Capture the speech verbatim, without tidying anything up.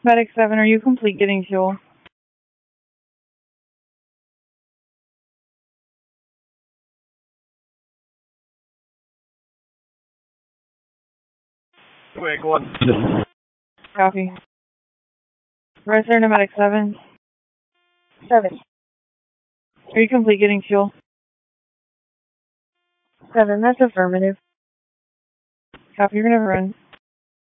Medic seven, are you complete getting fuel? Quick one. Copy. Resident to Medic seven. Seven. Are you complete getting fuel? Seven, that's affirmative. Copy, you're gonna run.